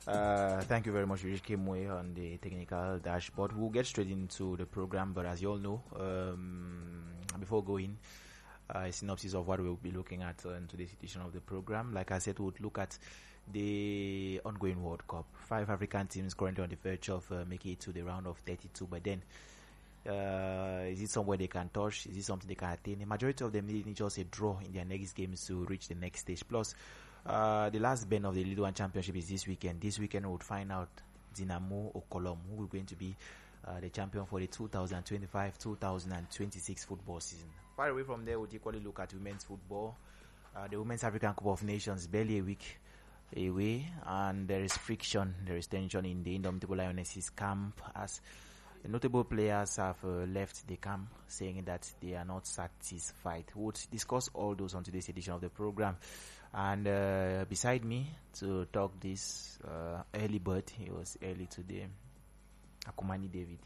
Thank you very much, Rich Kimwe, on the technical dashboard. We'll get straight into the program, but as you all know, before going, a synopsis of what we'll be looking at in today's edition of the program. Like I said, we'll look at the ongoing World Cup. 5 African teams currently on the verge of making it to the round of 32, but then is it somewhere they can touch? Is it something they can attain? The majority of them need just a draw in their next games to reach the next stage. Plus, the last bend of the Ligue 1 Championship is this weekend. This weekend we would find out Dinamo or Colombe, who is going to be the champion for the 2025-2026 football season. Far away from there, we'll equally look at women's football. The Women's African Cup of Nations, barely a week away, and there is friction, there is tension in the Indomitable Lionesses camp as notable players have left the camp saying that they are not satisfied. We'll discuss all those on today's edition of the program. And beside me to talk this early bird, he was early today, Akumani David.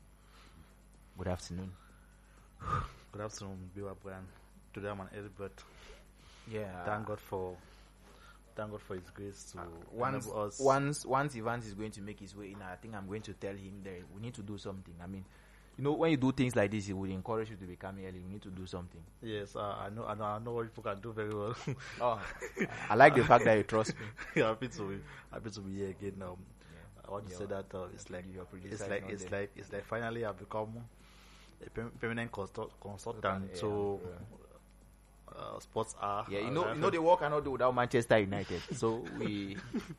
Good afternoon. Good afternoon, Biwa Brian. Today I'm an early bird. Yeah. Thank God for His grace to enable us. Once Evans is going to make his way in, I think I'm going to tell him that we need to do something. I mean, you know, when you do things like this, it would encourage you to become early. You need to do something. Yes, I know what people can do very well. I like the fact that you trust me. happy to be here again. I want to say that it's like finally I've become a permanent consultant to sports are. Yeah, you know the work cannot do without Manchester United. So we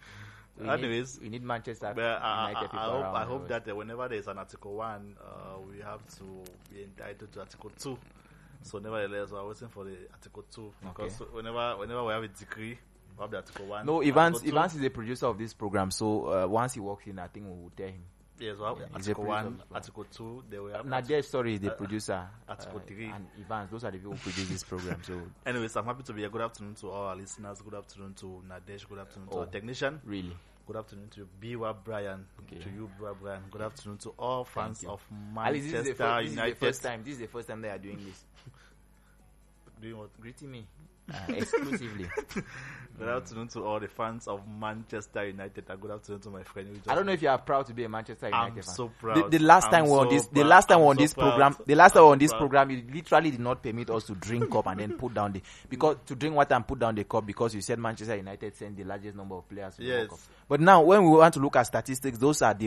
need Manchester United people around. I hope that whenever there is an Article 1, we have to be entitled to Article 2. So nevertheless, we're waiting for the Article 2 because whenever we have a decree, we have the Article 1. No, Evans is the producer of this program. So once he walks in, I think we will tell him. Yes, well, Article 1, Article 2, they will have... Nadesh, sorry, is the producer. Article 3. And Evans, those are the people who produce this program. So, anyways, I'm happy to be here. Good afternoon to all our listeners. Good afternoon to Nadesh. Good afternoon to our technician. Really? Good afternoon to Biwa Brian. Okay. To you, Biwa Brian. Good afternoon to all fans of Manchester United. This is the first time they are doing this. Doing what? Greeting me. Exclusively. Good afternoon to all the fans of Manchester United, and good afternoon to my friend. I don't know if you are proud to be a Manchester United fan. I'm so proud. The last time we were on this program, you literally did not permit us to drink up and then put down to drink water and put down the cup because you said Manchester United sent the largest number of players to the World Cup. But now, when we want to look at statistics, those are the.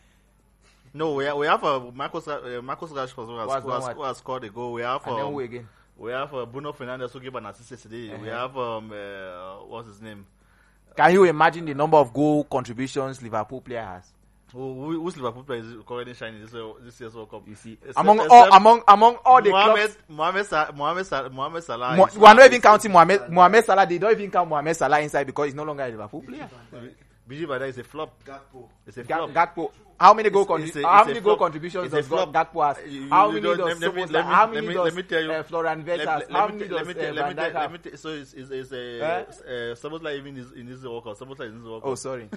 No, we have Marcus Rashford who has scored a goal. We have and then who again? We have Bruno Fernandes who gave an assist today. We have what's his name? Can you imagine the number of goal contributions Liverpool player has? Who's Liverpool player is currently shining this year's World Cup? You see, among all the clubs, Mohamed Salah. We are not even counting Mohamed Salah. They don't even count Mohamed Salah inside because he's no longer a Liverpool player. Biji Bada is a flop. It's a flop. Gakpo. How many goal contributions does Gakpo has? How many does Florian Wirtz has? How many does Van Dijk have? So it's Szoboszlai even in this World Cup. Oh, sorry.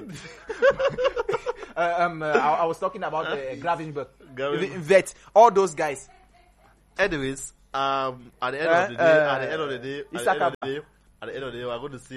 I was talking about Gravenberch. Vet. All those guys. Anyways, at the end of the day, we're going to see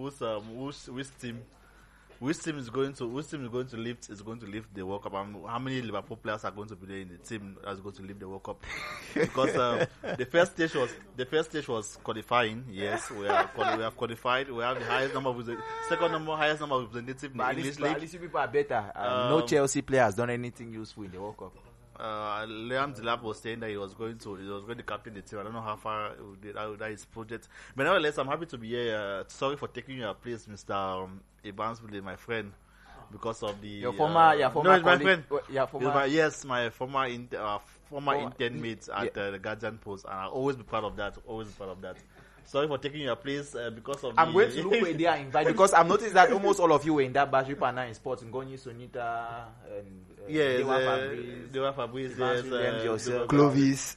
which team is going to lift the World Cup, and how many Liverpool players are going to be there in the team that's going to lift the World Cup. Because the first stage was qualifying. Yes, we have qualified. We have the highest number of highest number of representative in the English League. At least people are better. No Chelsea player has done anything useful in the World Cup. Liam Delap was saying that he was going to captain the team. I don't know how far that is project. But nevertheless, I'm happy to be here. Sorry for taking your place, Mr. Evans, my friend, because of the my friend. My former intern mate at the Guardian Post, and I'll always be proud of that. Sorry for taking your place because of. I'm going to look where they are invited because I've noticed that almost all of you were in that batch. People are now in sports. Ngoni, Sonita, and Dewa Fabrice, Clovis.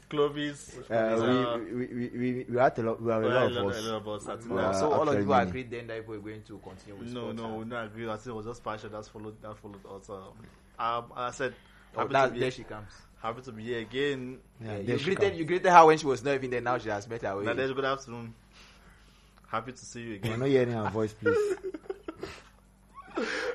We had a lot of us. So all of you agreed then that we're going to continue with sports. No, we don't agree. I said it was just passion that followed us. I said, there she comes. Happy to be here again. Yeah, you greeted her when she was not even there. Now she has met her way. Nadesh, good afternoon. Happy to see you again. We're not hearing her voice, please.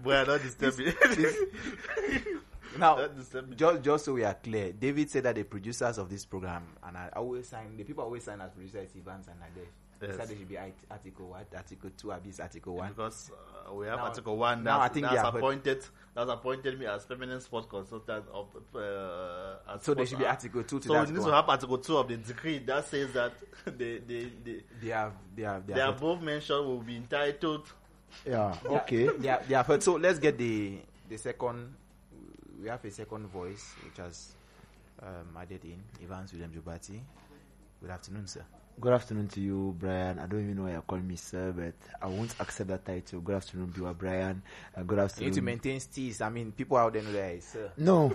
Boy, not disturb me. Now, Don't disturb me. just so we are clear, David said that the producers of this program, and the people always sign as producers, Evans and Nadesh. They Yes. said there should be Article 1, Article 2, Abis, Article 1. Because we have Now- Article 1 now I that's, think that's they have appointed me as permanent sports consultant of as So there sports should be art. Article 2 to So that we need to one. have Article 2 of the decree that says that they are both mentioned will be entitled. Yeah. Okay. They have heard. So let's get the second. We have a second voice which has added in Evans William Jobati. Good afternoon, sir. Good afternoon to you, Brian. I don't even know why you're calling me sir, but I won't accept that title. Good afternoon, Biwa Brian. Good You afternoon. need to maintain steez. I mean, people out there know that, sir. No.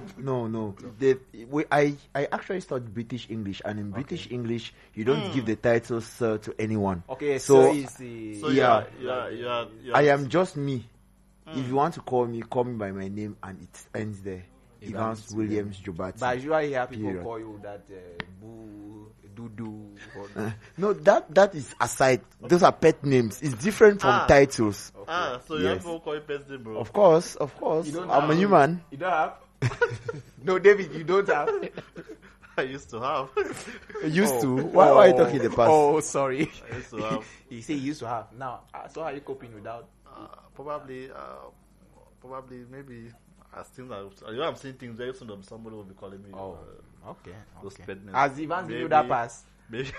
I actually studied British English, and in British English, you don't give the title sir to anyone. Okay, So, sir is the. So Yeah. you are I am just me. If you want to call me by my name, and it ends there. Evans Williams Jobati. But usually hear people Period. call you that boo, doo-doo. Or, No, that is aside. Those are pet names. It's different from titles. so you Yes. have to call you person, bro. Of course. You don't I'm have- a human. You don't have? No, David, you don't have. I used to have. Used to. Why are you talking the past? Oh, sorry. I used to have. He said he used to have. Now, so how are you coping without? Probably, maybe. I think I'm seeing things very soon. Somebody will be calling me. Oh, okay. those Okay. pet names. Has Ivan given you Maybe- that pass? Maybe,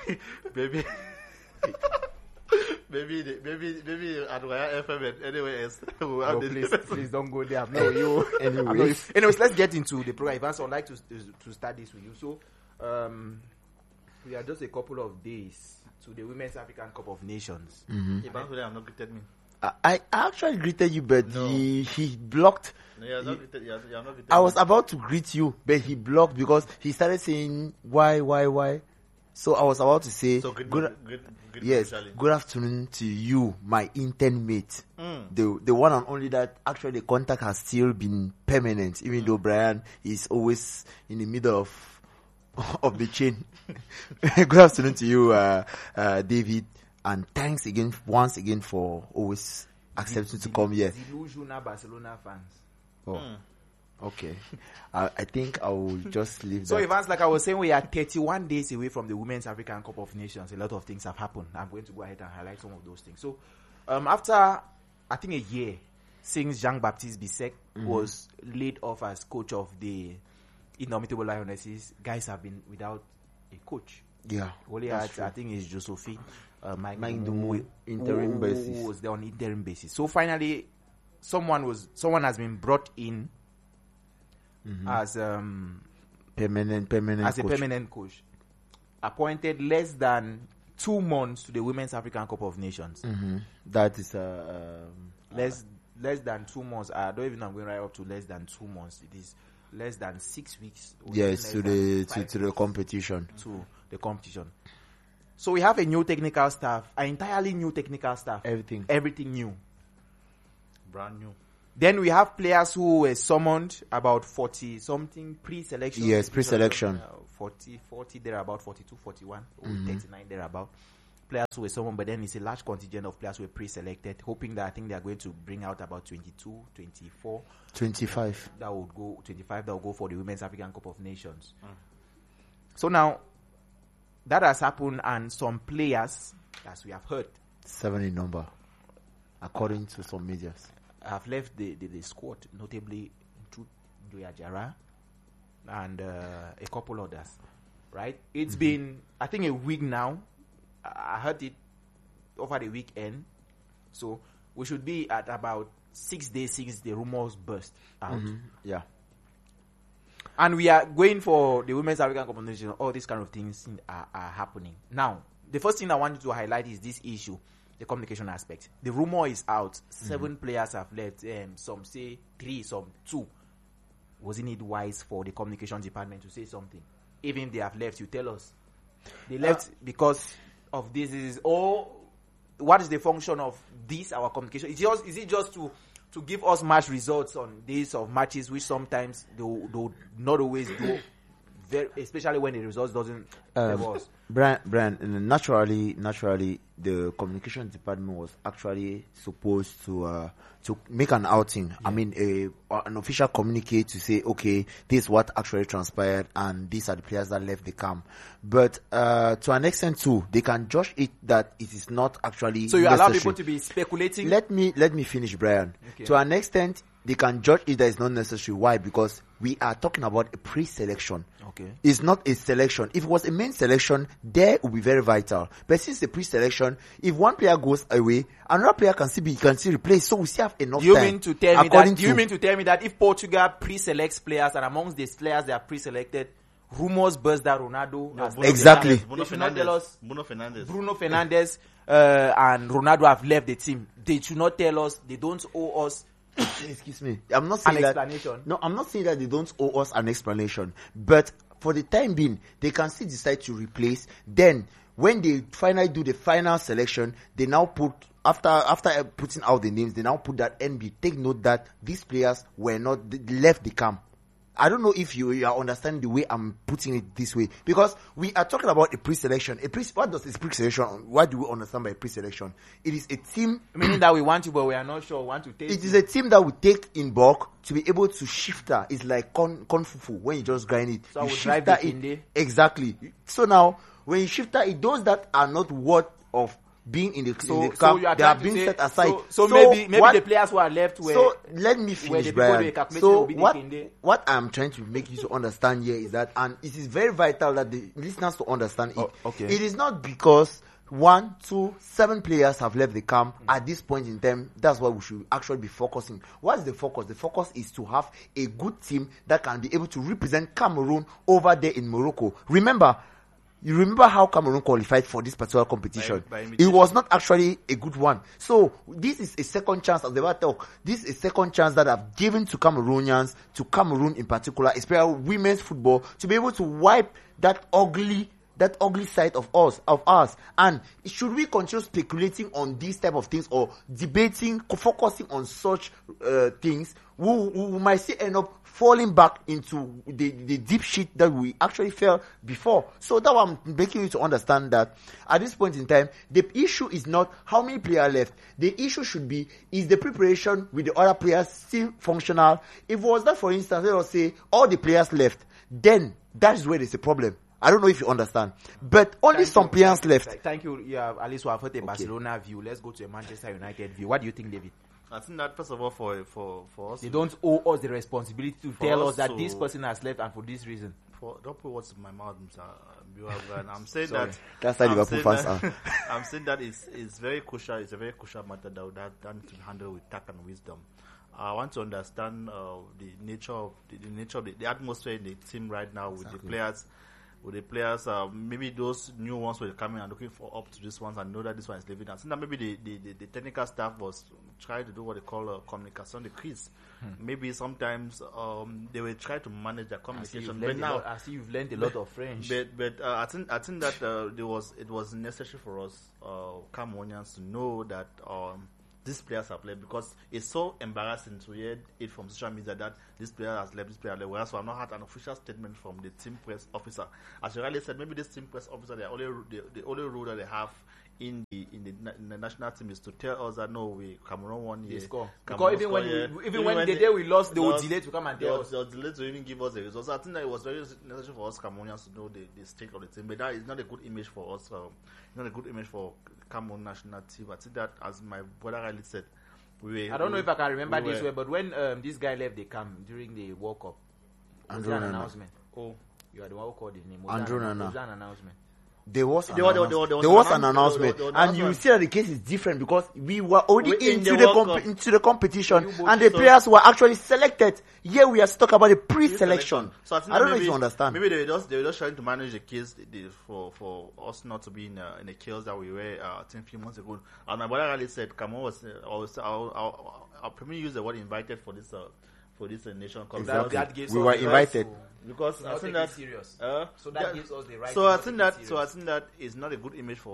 maybe at Wire FM and anywhere else. We'll have No, this- please don't go there. No, you. Anyways. Anyways, let's get into the program. Evans, I'd like to start this with you. So, we are just a couple of days to the Women's African Cup of Nations. Ivan today have not greeted me. I actually greeted you, but No. he blocked. No, you have not greeted. You have not greeted I was me. about to greet you, but he blocked because he started saying why. So I was about to say So good. yes, officially. good afternoon to you, my intern mate. Mm. The one and only that actually the contact has still been permanent, even though Brian is always in the middle of the chain. Good afternoon to you, David, and thanks once again for always accepting to come here. Delusional Barcelona fans. Oh, okay. I think I will just leave So, that. Evans, like I was saying, we are 31 days away from the Women's African Cup of Nations. A lot of things have happened. I'm going to go ahead and highlight some of those things. So, after, I think, a year since Jean-Baptiste Bissek was laid off as coach of the Indomitable Lionesses, guys have been without a coach. Yeah, Only that's at, true. I think it's Josephine Mike Dumu, interim basis. who was there on interim basis. So finally, someone has been brought in as permanent as a coach. permanent coach, appointed less than 2 months to the Women's African Cup of Nations. That is Less than 2 months. I don't even know I'm going right up to less than 2 months. It is less than 6 weeks. or yes less to than the 5 to the weeks competition. to the competition. So we have a new technical staff, an entirely new technical staff. Everything new. Brand new. Then we have players who were summoned about 40 something pre-selection. Yes, pre-selection. 40 there about 42, 41, or 39 there about. Players who were summoned, but then it's a large contingent of players who were pre-selected, hoping that I think they are going to bring out about 22, 24. 25. That would go 25. That will go for the Women's African Cup of Nations. So now that has happened, and some players, as we have heard, 7 in number, according to some medias. have left the squad, notably Nduya Jara and a couple others. Right? It's been, I think, a week now. I heard it over the weekend. So we should be at about 6 days since the rumors burst out. Yeah. And we are going for the Women's African Cup of Nations. All these kind of things are happening. Now, the first thing I want you to highlight is this issue, the communication aspect. The rumor is out. 7 players have left. Some say 3, some 2. Wasn't it wise for the communication department to say something? Even if they have left, you tell us. They left because of this. What is the function of this, our communication? Is it just to give us match results on days of matches, which sometimes they will not always do especially when the results doesn't favor us. Brian, naturally, the communication department was actually supposed to make an outing. Yeah. I mean, an official communique to say, okay, this is what actually transpired, and these are the players that left the camp. But to an extent too, they can judge it that it is not actually. So you allow people to be speculating. Let me finish, Brian. Okay. To an extent, they can judge it that it's not necessary. Why? Because we are talking about a pre-selection. Okay. It's not a selection. If it was a main selection, there would be very vital. But since the pre-selection, if one player goes away, another player can still replace. So we still have enough time. You mean to tell me that if Portugal pre-selects players and amongst these players they are pre-selected, rumors burst that Ronaldo has exactly. Bruno Fernandes and Ronaldo have left the team. They should not tell us. They don't owe us. Excuse me. I'm not saying an explanation. No, I'm not saying that they don't owe us an explanation. But for the time being, they can still decide to replace. Then, when they finally do the final selection, they now put after putting out the names, they now put that NB. Take note that these players were not left the camp. I don't know if you are understanding the way I'm putting it this way, because we are talking about a pre-selection. What does this pre-selection? What do we understand by pre-selection? It is a team, meaning that we want you, but we are not sure we want to take. It is a team that we take in bulk to be able to shifter. It's like kung fu when you just grind it. So you shifter it exactly. So now when you shifter it, those that are not worth of being in the camp, they are being set aside. So maybe the players who are left were. So let me finish, Brian. So what I'm trying to make you to understand here is that, and it is very vital that the listeners to understand it. Okay. It is not because 1, 2, 7 players have left the camp at this point in time. That's what we should actually be focusing. What is the focus? The focus is to have a good team that can be able to represent Cameroon over there in Morocco. You remember how Cameroon qualified for this particular competition? It was not actually a good one. So this is a second chance, as they were talk. This is a second chance that I've given to Cameroonians, to Cameroon in particular, especially women's football, to be able to wipe that ugly side of us. And should we continue speculating on these type of things or focusing on such things, we might still end up falling back into the deep shit that we actually fell before. So that's why I'm making you to understand that at this point in time, the issue is not how many players left. The issue should be, is the preparation with the other players still functional? If it was that, for instance, let us say all the players left, then that is where there's a problem. I don't know if you understand, but only some players left. Thank you. Yeah, at least we have heard a Barcelona view. Let's go to a Manchester United view. What do you think, David? I think that first of all, for us, they don't owe us the responsibility to tell us that this person has left and for this reason. Don't put words in my mouth, Mr. I'm saying that's how Liverpool fans are. I'm saying that it's very crucial. It's a very crucial matter that needs to be handled with tact and wisdom. I want to understand the nature of the atmosphere in the team right now with the players. Maybe those new ones were coming and looking for up to this ones and know that this one is leaving. I think that maybe the technical staff was trying to do what they call communication decrease. Maybe sometimes they will try to manage their communication. But now, I see you've learned a lot of French. But I think that it was necessary for us Cameroonians to know that these players have left, because it's so embarrassing to hear it from social media that this player has left, this player has left. Whereas I've not had an official statement from the team press officer. As you rightly said, maybe this team press officer, the only rule that they have in the national team is to tell us that no, Cameroon won here. Because even when the day we lost, they would delay to come and tell us. They would delay to even give us the results. So I think that it was very necessary for us Cameroonians to know the state of the team. But that is not a good image for us. Not a good image for Cameroon national team. I think that, as my brother rightly said, I don't know if I can remember this way, but when this guy left the camp during the World Cup, was there an announcement? Oh, you are the one who called his name. Was there an announcement? There was an announcement, and you see that the case is different because we were already into the competition, and the players were actually selected. Here we are talking about the pre-selection. So I don't know if you understand. Maybe they were just trying to manage the case for us not to be in the chaos that we were I think a few months ago. And my brother really said, "Cameroon was I'll probably use the word invited for this nation cup." Exactly. We were invited. Because I think that serious. So that gives us the right. So I think that is not a good image for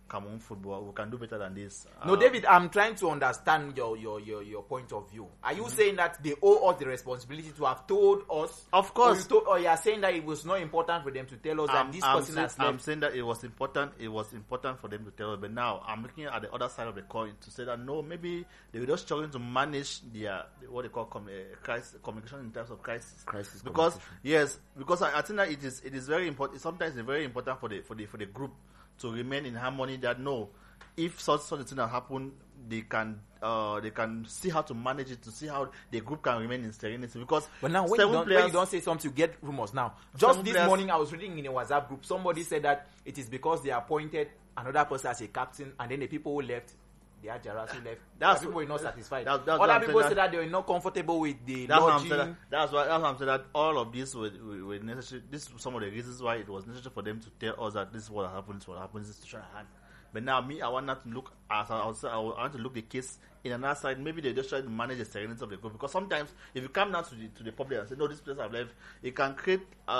Cameroon football. We can do better than this. No, David, I'm trying to understand your point of view. Are you saying that they owe us the responsibility to have told us? Of course. Or you are saying that it was not important for them to tell us that this person has left? I'm saying that it was important. It was important for them to tell us. But now I'm looking at the other side of the coin to say that no, maybe they were just struggling to manage their what they call crisis communication in terms of crisis. Because I think that it is very important. Sometimes it's very important for the group to remain in harmony. That no, if such a thing has happened, they can see how to manage it, to see how the group can remain in serenity. Because but now when you don't say something, you get rumors. Now, just this morning, I was reading in a WhatsApp group, somebody said that it is because they appointed another person as a captain, and then the people who left, the Ajaras who left, people were not satisfied. Other people said that they were not comfortable with the lodging. That's why I'm saying that all of this were necessary. This is some of the reasons why it was necessary for them to tell us that this is what happened, this is situation at hand. But now, I want to look as I want to look the case in another side. Maybe they just try to manage the serenity of the group, because sometimes if you come down to the public and say no, this place I've left, it can create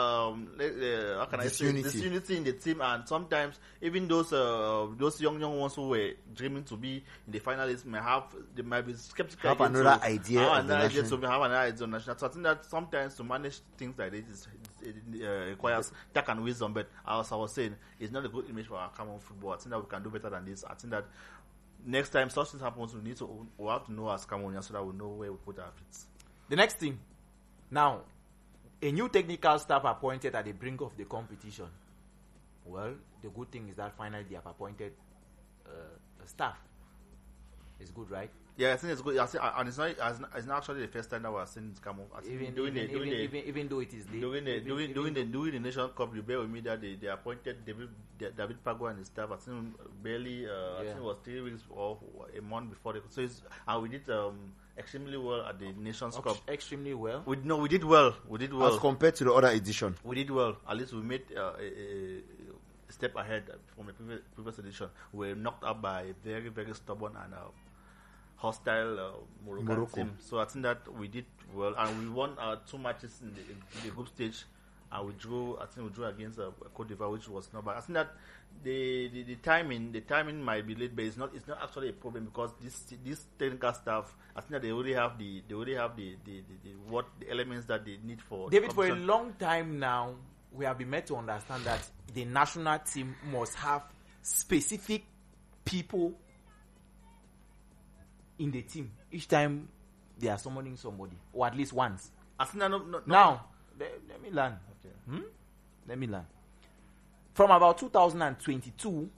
disunity in the team, and sometimes even those young ones who were dreaming to be in the finalists might be skeptical. Have another idea. Have another idea on national. So I think that sometimes to manage things like this it requires tact and wisdom. But as I was saying, it's not a good image for our Cameroon football. I think that we can do better than this. I think that next time such things happens, we have to know as Cameroonians so that we know where we put our feet. The next thing, now, a new technical staff appointed at the brink of the competition. Well, the good thing is that finally they have appointed a staff. It's good, right? Yeah, I think it's good. And it's not actually the first time that we're seeing it come up. Even though it is late. During the Nation Cup, you bear with me that they appointed David Pagua and his staff. I think barely, I think it was 3 weeks or a month before. And we did extremely well at the Nations Cup. Extremely well? We did well. As compared to the other edition. We did well. At least we made a step ahead from the previous edition. We were knocked out by a very, very stubborn and hostile Moroccan team. So I think that we did well, and we won 2 matches in the group stage, and we drew against Cote d'Ivoire, which was not bad. I think that the timing might be late, but it's not actually a problem, because this technical staff, I think that they already have the elements that they need for David. For a long time now, we have been made to understand that the national team must have specific people in the team each time they are summoning somebody, or at least once. I think that no. Now, let me learn. Okay. Let me learn. From about 2022,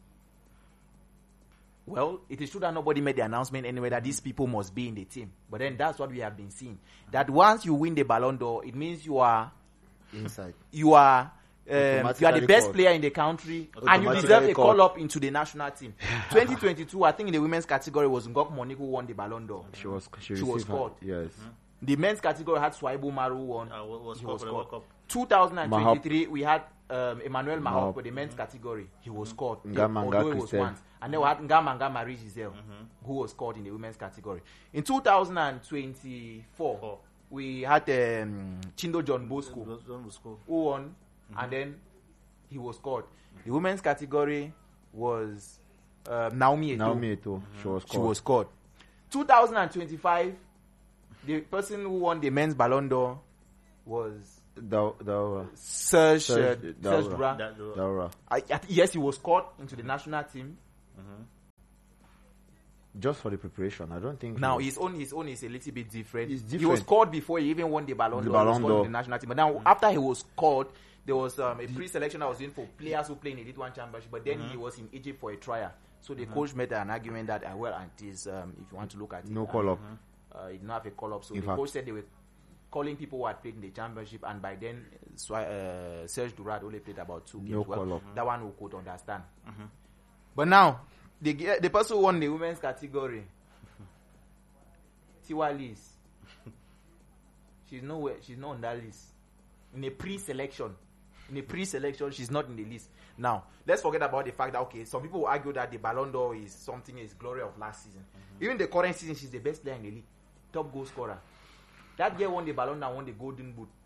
well, it is true that nobody made the announcement anyway that these people must be in the team. But then that's what we have been seeing. That once you win the Ballon d'Or, it means you are inside. You are the best player in the country, and you deserve a call-up into the national team. 2022, I think in the women's category was Ngok Monique who won the Ballon d'Or. She was called. Yes. Mm-hmm. The men's category had Swaibu Maru who won. He was called. 2023, we had Emmanuel Mahop for the men's category. He was called. Although it was once. And then we had Ngama Marie Giselle, who was called in the women's category. In 2024, we had Chindo John Bosco, who won. And then he was called. The women's category was Naomi Eto'o. She was called. 2025, the person who won the men's Ballon d'Or was Serge Daura. Yes, he was called into the national team. Just for the preparation, I don't think. Now his own is a little bit different. He was called before he even won the Ballon d'Or. He was called in the national team. But now after he was called, there was a pre-selection I was doing for players who play in the Elite One Championship, but then he was in Egypt for a trial. So the coach made an argument that, if you want to look at it, no call-up. He didn't have a call-up. So the coach said they were calling people who had played in the championship, and by then, Serge Durad only played about 2 games. No call-up. That one we could understand. But now, the person who won the women's category, Tiwa Liz, she's not on that list. In a pre-selection, she's not in the list. Now, let's forget about the fact that, some people will argue that the Ballon d'Or is glory of last season. Even the current season, she's the best player in the league. Top goal scorer. That girl won the Ballon d'Or, won the Golden Boot.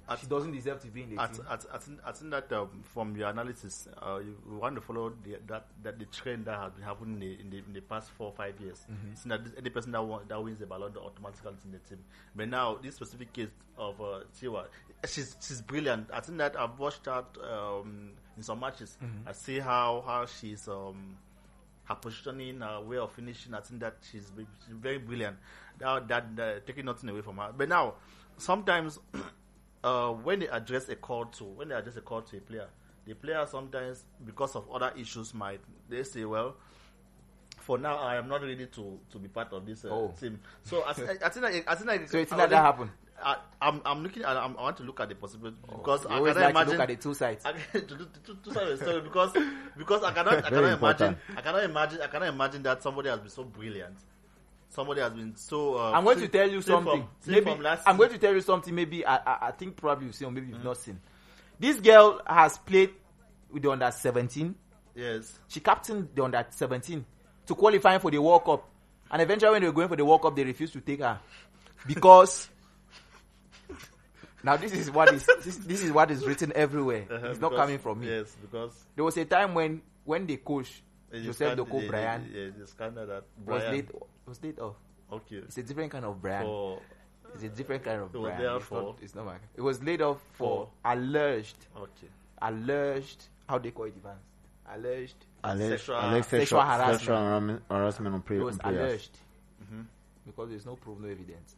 she doesn't deserve to be in the team. I think that from your analysis, you want to follow the trend that has been happening in the past 4 or 5 years. It's not any person that wins the Ballon d'Or automatically is in the team. But now this specific case of Tiwa, she's brilliant. I think that I've watched her in some matches. I see how she's her positioning, her way of finishing. I think that she's very brilliant. That taking nothing away from her. But now sometimes. When they address a call to a player, the player sometimes, because of other issues, they say, well, for now I am not ready to be part of this team. So I think so it's not that happen. I'm looking at. I want to look at the possibility because I always cannot like imagine to look at the two sides. Two sides of the story because I cannot imagine that somebody has been so brilliant. Somebody has been so. I'm going to tell you something. Maybe I think probably you've seen or maybe you've not seen. This girl has played with the under 17. Yes. She captained the under 17 to qualifying for the World Cup, and eventually when they were going for the World Cup, they refused to take her because. Now this is what is written everywhere. It's not coming from me. Yes, because there was a time when the coach Joseph Doko Brian the scandal that Brian was laid off. Okay. It's a different kind of brand. It's a different kind of brand. It's not my. It was laid off for alleged. Okay. Alleged. How they call it, Evans? Alleged sexual harassment on It was players. alleged because there's no proof, no evidence.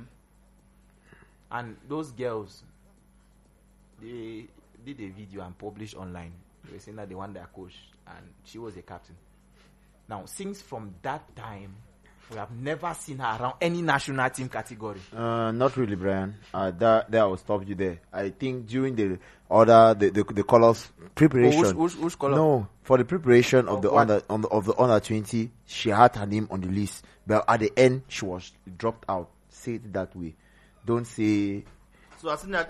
And those girls, they did a video and published online. They were saying that they want their coach, and she was a captain. Now, since from that time, we have never seen her around any national team category. Not really, Brian. There I will stop you there. I think during the colors preparation. Which color? No, for the preparation of the what? under 20, she had her name on the list, but at the end she was dropped out. Say it that way. Don't say. So I think that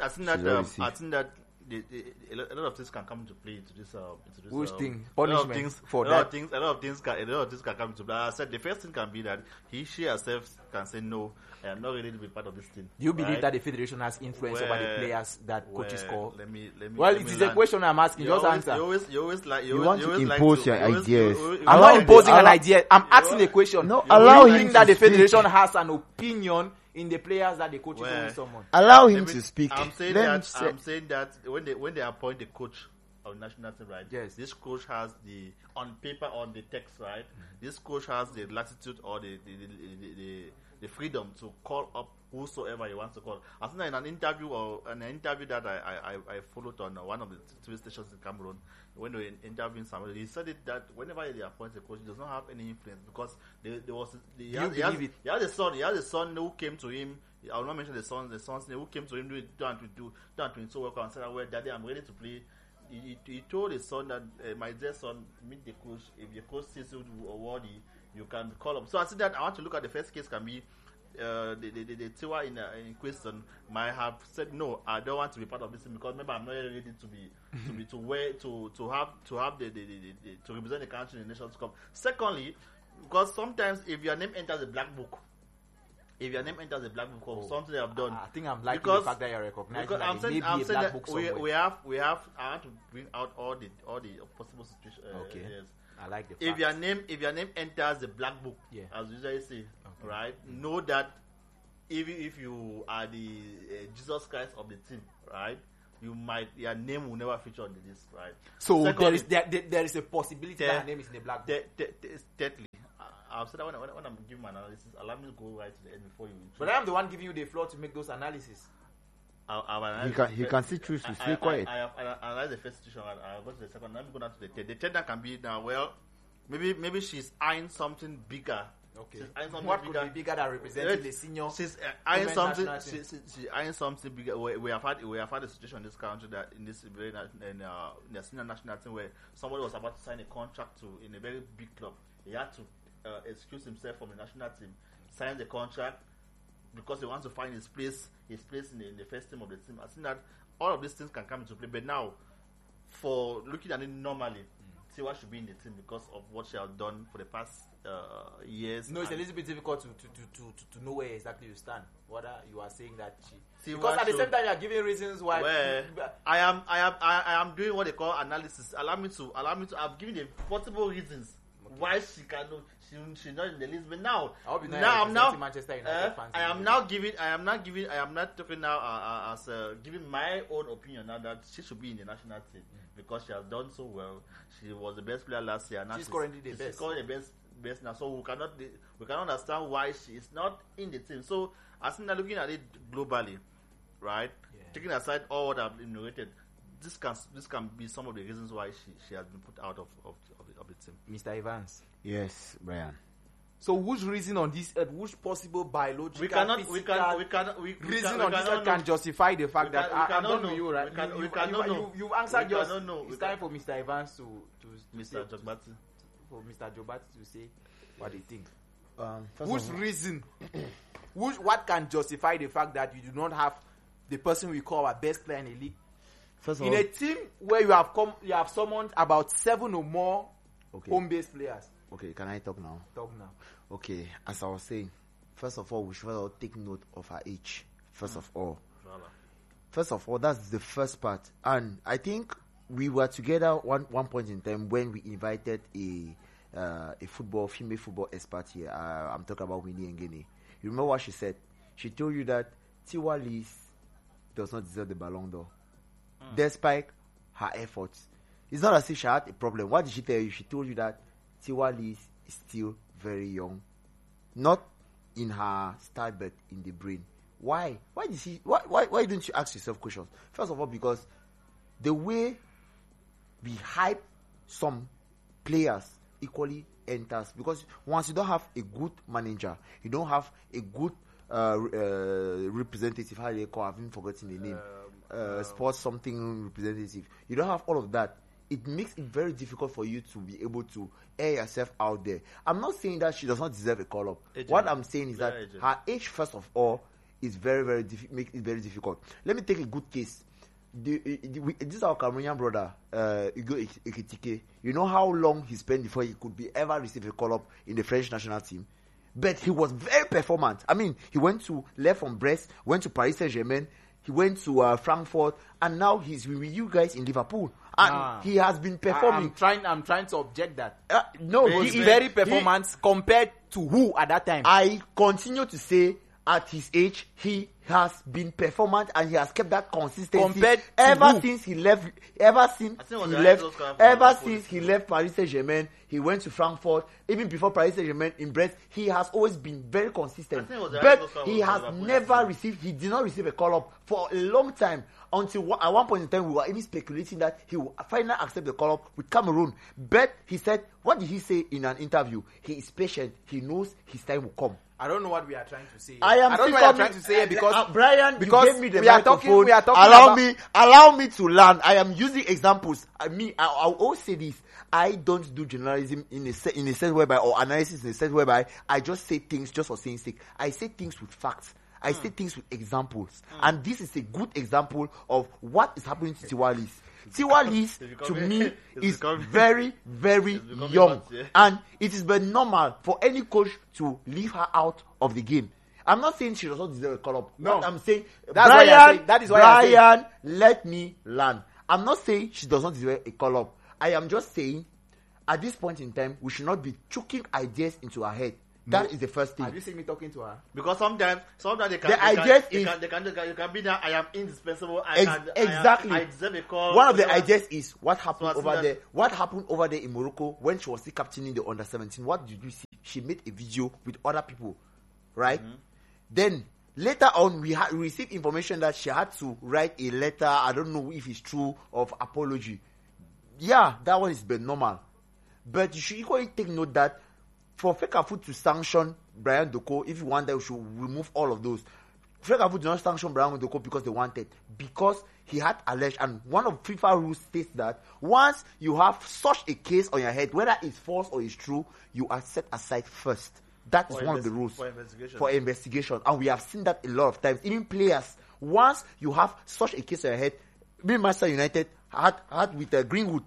a lot of things can come into play into this. Which thing? Punishment for that. A lot of things can come into play. I said the first thing can be that she herself can say no. I am not ready to be part of this team. Do you believe that the federation has influence over the players that coaches call? Let me. Well, it is a question I'm asking. Just answer. You want to impose your ideas. I'm not imposing an idea. I'm asking a question. No, allow him think to that the speak. federation has an opinion in the players that the coach is with someone. Allow him to speak. I'm saying that when they appoint a coach of national team, right? Yes. This coach has on paper, on the text, right? This coach has the latitude or the freedom to call up whosoever he wants to call. I think in an interview that I followed on one of the TV stations in Cameroon, when they were interviewing somebody, he said it that whenever they appoint a coach, he does not have any influence because he has a son who came to him. I will not mention the son's name, who came to him doing 2022 work and said, "Well, Daddy, I'm ready to play." He told his son that my dear son, meet the coach. If the coach says you worthy, you can call up. So I said that I want to look at the first case can be the Tiwa in question might have said no, I don't want to be part of this team because maybe I'm not ready to have to represent the country in the Nations Cup. Secondly, because sometimes if your name enters the black book of something they have done, I think I'm liking the fact that you're recognizing that I'm saying black book somewhere. we have. I want to bring out all the possible situations. Okay. Yes. I like the fact. If your name enters the black book, as you usually say, right? Know that even if you are the Jesus Christ of the team, right? Your name will never feature on the list, right? So Secondly, there is a possibility that your name is in the black book. Thirdly, I've said that when I'm giving my analysis, allow me to go right to the end before you. But I'm the one giving you the floor to make those analyses. He can still choose to stay quiet. I analyze the first situation. I'll go to the second. Let me go down to the third. The third that can be now. Well, maybe she's eyeing something bigger. Okay. She's eyeing something What bigger. could be bigger than representing the senior? She's eyeing something. national team. She's eyeing something bigger. We have had a situation in this country that in this very in the senior national team where somebody was about to sign a contract in a very big club. He had to excuse himself from the national team, sign the contract because he wants to find his place in the first team of the team. I think that all of these things can come into play. But now, for looking at it normally, Tiwa should be in the team because of what she has done for the past years. No, it's a little bit difficult to know where exactly you stand. Whether you are saying that Tiwa because at the same time you are giving reasons why. Well, I am doing what they call analysis. Allow me to. I've given the possible reasons why she's not in the list. But now I'm now Manchester United fans. I am not talking now as giving my own opinion now that she should be in the national team because she has done so well. She was the best player last year. Now she's currently the best. She's currently the best now. So we cannot understand why she is not in the team. So I think that looking at it globally, right? Yeah. Taking aside all what I've enumerated, this can be some of the reasons why she has been put out of the team. Mr. Evans. Yes, Brian. So which reason on this earth, which possible biological reason on this earth can justify the fact that I'm done with you, right? You've answered yours. It's time for Mr. Evans to Mr. Jobati. For Mr. Jobati to say what they think. Which reason? What can justify the fact that you do not have the person we call our best player in the league? In a team where you have summoned about 7 or more home-based players. Okay, can I talk now? Talk now. Okay, as I was saying, first of all, we should all take note of her age. First of all, that's the first part. And I think we were together one point in time when we invited a female football expert here. I'm talking about Winnie Ngene. You remember what she said? She told you that Tiwa Lees does not deserve the Ballon d'Or, despite her efforts. It's not as if she had a problem. What did she tell you? She told you that Tiwa Lees is still very young, not in her style but in the brain. Why? Why don't you ask yourself questions? First of all, because the way we hype some players equally enters, because once you don't have a good manager, you don't have a good representative. How do they call? I've been forgetting the name. Sports something representative. You don't have all of that. It makes it very difficult for you to be able to air yourself out there. I'm not saying that she does not deserve a call-up. What I'm saying is that her age, first of all, is very, very makes it very difficult. Let me take a good case. This is our Cameroonian brother, Ugo Ekitike. You know how long he spent before he could be ever receive a call-up in the French national team? But he was very performant. I mean, he left from Brest, went to Paris Saint-Germain, he went to Frankfurt, and now he's with you guys in Liverpool. And he has been performing. I'm trying to object that. No, he is very performant compared to who at that time? I continue to say at his age, he has been performant and he has kept that consistency compared ever since he left Paris Saint-Germain. He went to Frankfurt. Even before Paris Saint-Germain in Brest, he has always been very consistent. But he did not receive a call-up for a long time, until at one point in time we were even speculating that he will finally accept the call-up with Cameroon. But he said, what did he say in an interview? He is patient. He knows his time will come. I don't know what we are trying to say. I don't know what I'm trying to say because Brian, you gave me the microphone. We are talking allow me to learn. I am using examples. I always say this. I don't do journalism in a sense whereby, or analysis in a sense whereby I just say things just for saying sake. I say things with facts. I say things with examples. And this is a good example of what is happening to Tiwa Lees. Tiwa Lees, to me, is very, very young. And it is very normal for any coach to leave her out of the game. I'm not saying she does not deserve a call-up. No. What I'm saying, Brian, let me learn. I'm not saying she does not deserve a call-up. I am just saying, at this point in time, we should not be choking ideas into her head. That is the first thing. Have you seen me talking to her? Because sometimes they can be there. I am indispensable. Exactly. I deserve a call. One of the ideas is what happened over there. What happened over there in Morocco when she was still captaining the under-17? What did you see? She made a video with other people, right? Mm-hmm. Then later on, we received information that she had to write a letter. I don't know if it's true, of apology. Yeah, that one is been normal, but you should equally take note that for Fecafoot to sanction Brian Doko, if you want that, we should remove all of those. Fecafoot did not sanction Brian Doko because they wanted, because he had alleged, and one of FIFA rules states that once you have such a case on your head, whether it's false or it's true, you are set aside first. That is one of the rules for investigation, and we have seen that a lot of times. Even players, once you have such a case on your head, Manchester United had with Greenwood.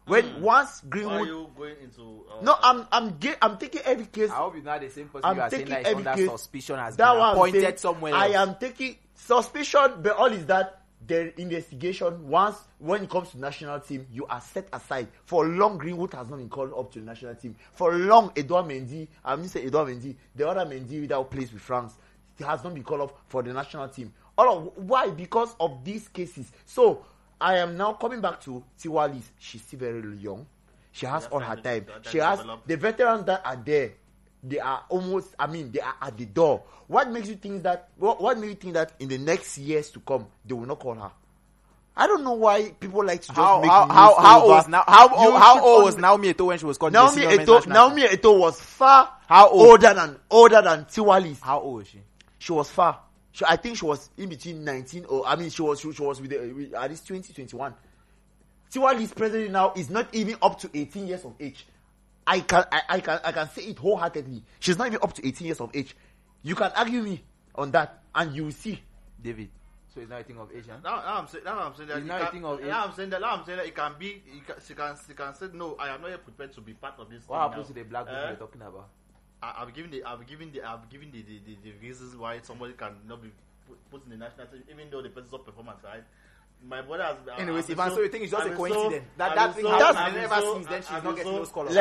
When once Why are Greenwood, you going into? no, I'm taking every case. I hope you're not the same person. I'm You are saying taking that is every under case. suspicion has That been one I'm appointed saying, somewhere I else. am taking suspicion, but all is that their investigation. Once when it comes to national team, you are set aside. For long, Greenwood has not been called up to the national team. For long, Edouard Mendy, the other Mendy that plays with France, he has not been called up for the national team. Why? Because of these cases. So I am now coming back to Tiwalis. She's still very young. She has all her time. She has the veterans that are there. They are almost. They are at the door. What makes you think that? What makes you think that in the next years to come they will not call her? I don't know why people like to just make how old was Naomi Eto'o when she was called? Naomi Eto'o was far older than Tiwalis. How old is she? She was far. I think she was in between 19 or she was with at least 2021. Tiwalis presently now is not even up to 18 years of age. I can say it wholeheartedly. She's not even up to 18 years of age. You can argue me on that, and you will see. David. So it's not a thing of age, huh? Now I'm saying that. It's not a thing of age. Now I'm saying that it can be. She can say no. I am not yet prepared to be part of this. What happens to the black people you're talking about? I've given the reasons why somebody cannot be put in the national team, even though the person's not performance, right? My brother has. Anyways, Ivan, so you think it's just a coincidence? That thing happened happened, and ever since then she's not getting those call-ups.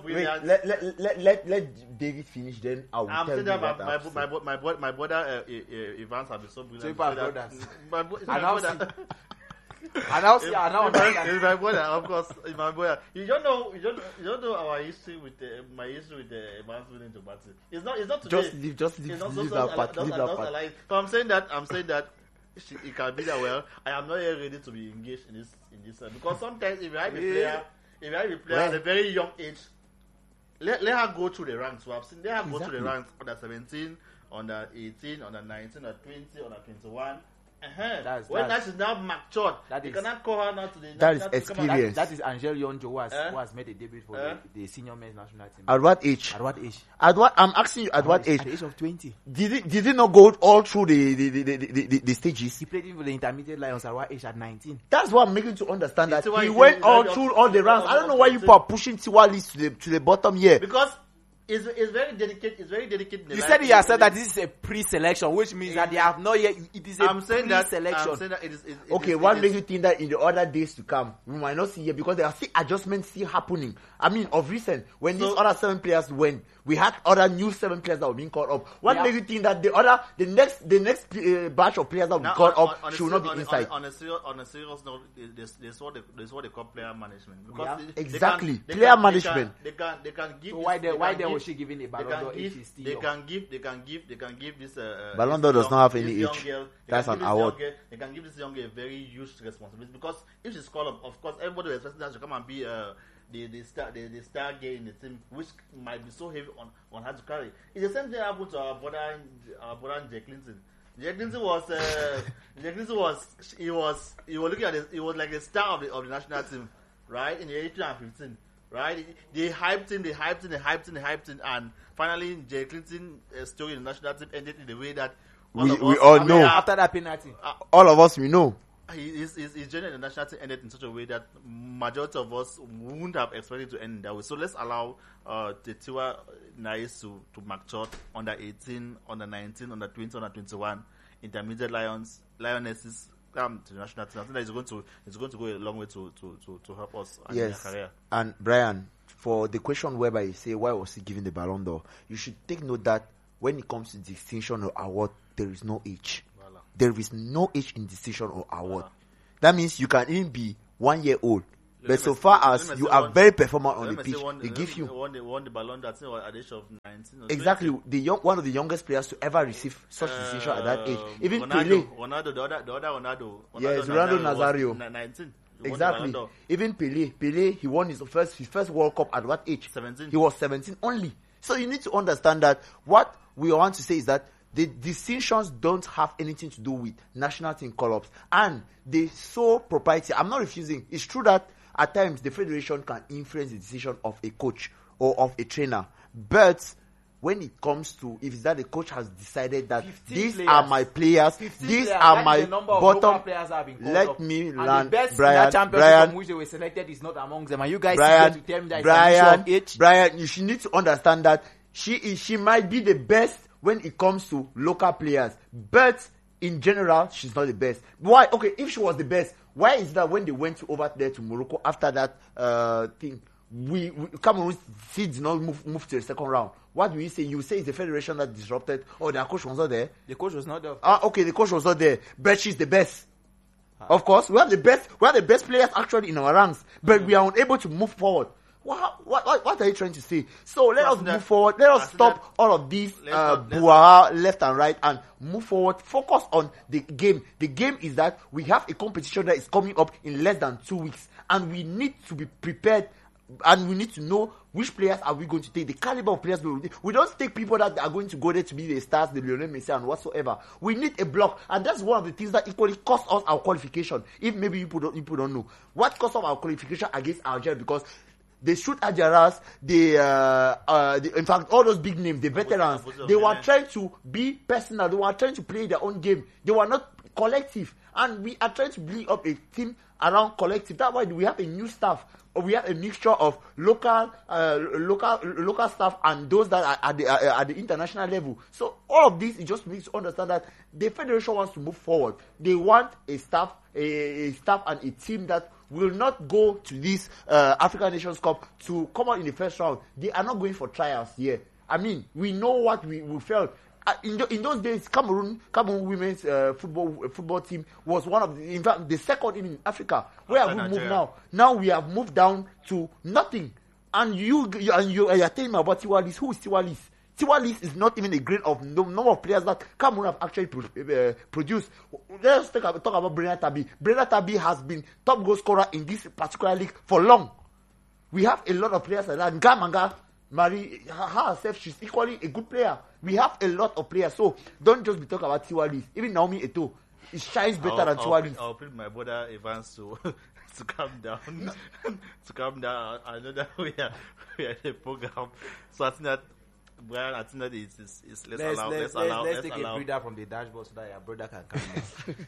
Let David finish. Then I will I'm tell saying you that what my brother Evans has been so brilliant. So you are brothers. My brother. It's my brother, of course. It's my brother. You don't know our history with my history with the Evans winning to Batty. It's not today. Just leave that part. So I'm saying that it can be that well. I am not yet ready to be engaged in this because sometimes if you have a player at a very young age, let her go through the ranks. So I've seen let her go through the ranks under 17, under 18, under 19, under 20, under 21. When that is now matured, you cannot call her now to the that is experience. That is Angel Yonjo who has made a debut for the senior men's national team. At what age? I'm asking you at what age? At the age of 20. Did he not go all through the stages? He played for the intermediate Lions at what age? At 19. That's what I'm making to understand that he went all through all the ranks. I don't know why you are pushing Tiwalis to the bottom here. Because it's very dedicated. It's very dedicated. You said yourself that this is a pre-selection, which means that they have not yet. It is a pre-selection. I'm saying that it is. Okay, what makes you think that in the other days to come we might not see here because there are still adjustments still happening? Of recent when these other 7 players went, we had other new 7 players that were being called up. What makes you think that the next batch of players that will be called up should not be inside? On a serious note, there's what they call player management. Because exactly, player management. They can give. So why was she giving a Ballon d'Or if she's still young? They can give this. Ballon d'Or does not have any age. That's an award. They can give this young girl a very huge responsibility because if she's called up, of course, everybody will expect her to come and be the star girl in the team, which might be so heavy on her to carry. It's the same thing happened to our brother Jay Clinton. Jay Clinton was looking at it. He was like the star of the national team, right, in the 18 and 15. Right, they hyped him, and finally, Jay Clinton's story in the national team ended in the way that we all know. After that penalty, all of us we know. His journey in the national team ended in such a way that majority of us wouldn't have expected to end that way. So let's allow the Tiwa Nais to mature under 18, under 19, under 20, under 21, intermediate lionesses. To the national team. I think that it's going to go a long way to help us in their career. And Brian, for the question whereby you say why was he given the Ballon d'Or, you should take note that when it comes to distinction or award, there is no age. Voilà. There is no age in distinction or award. Voilà. That means you can even be 1 year old. But so far as you are very performant on the pitch, they give you won the Ballon d'Or at the age of 19. Exactly, one of the youngest players to ever receive such distinction at that age. Even Ronaldo, the other Ronaldo. Yes, Ronaldo Nazario. 19. Exactly. Even Pele, he won his first World Cup at what age? 17. He was 17 only. So you need to understand that what we want to say is that the distinctions don't have anything to do with national team call-ups, and the sole propriety. I'm not refusing. It's true that at times the federation can influence the decision of a coach or of a trainer, but when it comes to, if it's that the coach has decided that 15 these players. are my players, 15 these players. are That my is the number of local bottom. players that have been called Let up. me And land, the best in Brian, that championship Brian, from which they were selected is not amongst them. And you guys Brian, sit here to tell me that it's an issue Brian, of age. Brian, you should need to understand that she might be the best when it comes to local players, but in general, she's not the best. Why? Okay, if she was the best, why is that when they went over there to Morocco after that thing, we Cameroon still did not move to the second round? What do you say? You say it's the federation that disrupted, or their coach was not there? The coach was not there. Okay, the coach was not there, but she's the best. Of course, we have the best players actually in our ranks, but we are unable to move forward. What are you trying to say? So let us move forward. Let us stop all of these brouhaha left and right and move forward. Focus on the game. The game is that we have a competition that is coming up in less than 2 weeks, and we need to be prepared. And we need to know which players are we going to take, the caliber of players we don't take people that are going to go there to be the stars, the Lionel Messi and whatsoever. We need a block, and that's one of the things that equally cost us our qualification. If maybe you people don't know what cost us our qualification against Algeria, because they shoot Adjaras, in fact, all those big names, the veterans, they were trying to be personal. They were trying to play their own game. They were not collective, and we are trying to build up a team around collective. That's why we have a new staff. We have a mixture of local staff and those that are at the international level. So all of this, it just makes you understand that the federation wants to move forward. They want a staff and a team that will not go to this African Nations Cup to come out in the first round. They are not going for trials here. I mean, we know what we felt. In those days, Cameroon women's football team was one of in fact, the second in Africa. Where have we moved now? Now we have moved down to nothing. And you are telling me about Tiwalis. Who is Tiwalis? Tiwalis is not even a grain of number of players that Cameroon have actually produced. Let's talk about Brenda Tabi. Brenda Tabi has been top goal scorer in this particular league for long. We have a lot of players like that. Ngamanga, Marie herself, she's equally a good player. We have a lot of players, so don't just be talking about Tiwalis. Even Naomi Eto'o, it shines better than Tiwalis. I'll put my brother Evans to calm down. To calm down. I know that we are in a program, so I think that Brian, let's take a breather from the dashboard so that your brother can come down.